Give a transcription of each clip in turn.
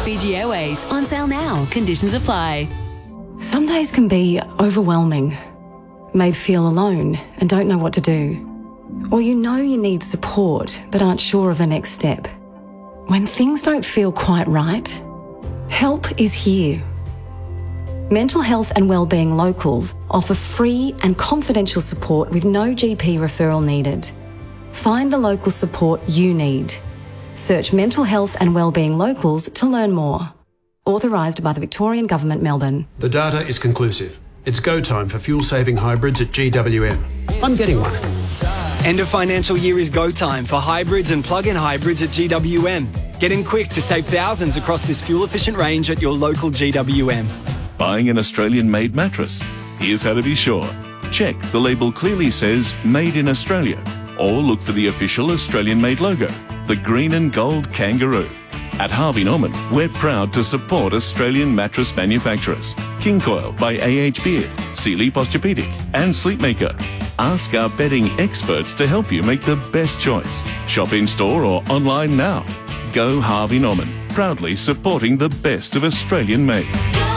Fiji Airways, on sale now. Conditions apply. Some days can be overwhelming. May feel alone and don't know what to do. Or you know you need support but aren't sure of the next step. When things don't feel quite right, help is here. Mental Health and Wellbeing Locals offer free and confidential support with no GP referral needed. Find the local support you need. Search Mental Health and Wellbeing Locals to learn more. Authorised by the Victorian Government, Melbourne. The data is conclusive. It's go time for fuel-saving hybrids at GWM. I'm getting one. End of financial year is go time for hybrids and plug-in hybrids at GWM. Get in quick to save thousands across this fuel-efficient range at your local GWM. Buying an Australian-made mattress? Here's how to be sure. Check the label clearly says Made in Australia, or look for the official Australian-made logo, the green and gold kangaroo. At Harvey Norman, we're proud to support Australian mattress manufacturers. King Coil by AH Beard, Sealy Posturepedic and Sleepmaker. Ask our bedding experts to help you make the best choice. Shop in-store or online now. Go Harvey Norman, proudly supporting the best of Australian-made.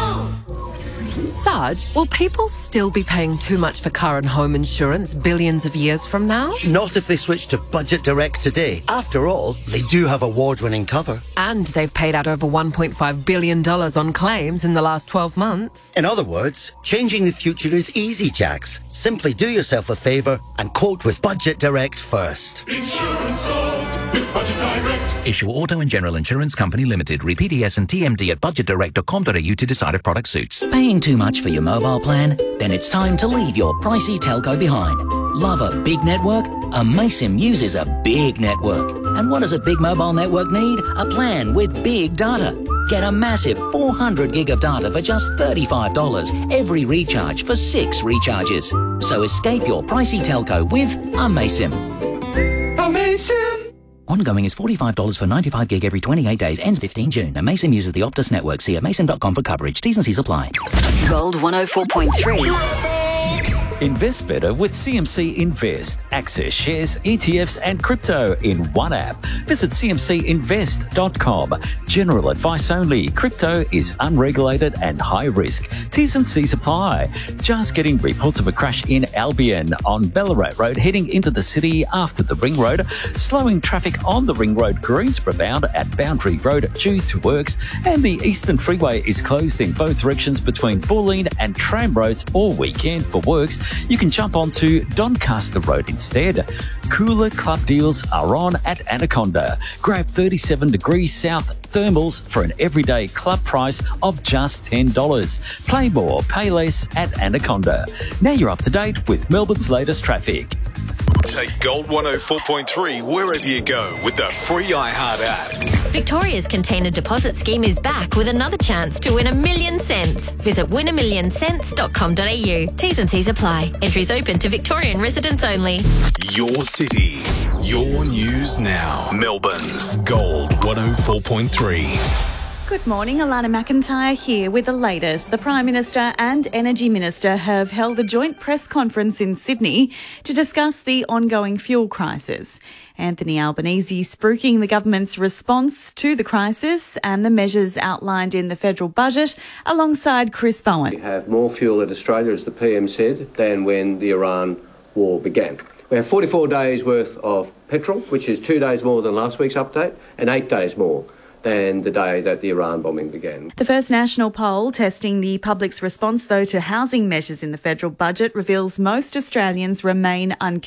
Sarge, will people still be paying too much for car and home insurance billions of years from now? Not if they switch to Budget Direct today. After all, they do have award-winning cover. And they've paid out over $1.5 billion on claims in the last 12 months. In other words, changing the future is easy, Jax. Simply do yourself a favour and quote with Budget Direct first. Insurance solved with Budget Direct. Issue Auto and General Insurance Company Limited. Read PDS and TMD at budgetdirect.com.au to decide if product suits. Paying too much for your mobile plan? Then it's time to leave your pricey telco behind. Love a big network? Amaysim uses a big network. And what does a big mobile network need? A plan with big data. Get a massive 400 gig of data for just $35 every recharge for 6 recharges. So escape your pricey telco with Amaysim. Amaysim! Ongoing is $45 for 95 gig every 28 days. Ends 15 June. Amaysim uses the Optus network. See amaysim.com for coverage. T's and C's apply. Gold 104.3. Invest better with CMC Invest. Access shares, ETFs and crypto in one app. Visit cmcinvest.com. General advice only. Crypto is unregulated and high risk. T's and C's apply. Just getting reports of a crash in Albion on Ballarat Road heading into the city after the Ring Road. Slowing traffic on the Ring Road Greensboro bound at Boundary Road due to works. And the Eastern Freeway is closed in both directions between Bulleen and Tram Roads all weekend for works. You can jump onto Doncaster Road instead. Cooler club deals are on at Anaconda. Grab 37 degrees south thermals for an everyday club price of just $10. Play more, pay less at Anaconda. Now you're up to date with Melbourne's latest traffic. Take Gold 104.3 wherever you go with the free iHeart app. Victoria's container deposit scheme is back with another chance to win $1 million cents. Visit winamillion.com.au. T's and C's apply. Entries open to Victorian residents only. Your city, your news now. Melbourne's Gold 104.3. Good morning, Alana McIntyre here with the latest. The Prime Minister and Energy Minister have held a joint press conference in Sydney to discuss the ongoing fuel crisis. Anthony Albanese spruiking the government's response to the crisis and the measures outlined in the federal budget alongside Chris Bowen. We have more fuel at Australia, as the PM said, than when the Iran war began. We have 44 days worth of petrol, which is 2 days more than last week's update, and 8 days more than the day that the Iran bombing began. The first national poll testing the public's response, though, to housing measures in the federal budget reveals most Australians remain unconvinced.